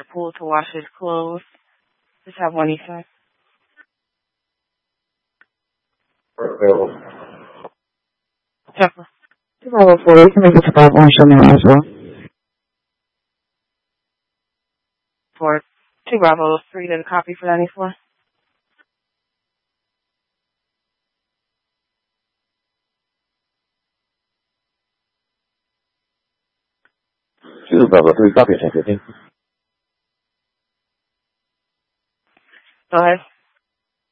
pool to wash his clothes. Just have one Eastern. Available. Temple. 204, you can make it to 51, show me as well. For 2 Bravos, 3 to the copy for 94. Bravo 3, copy 1015. Go ahead.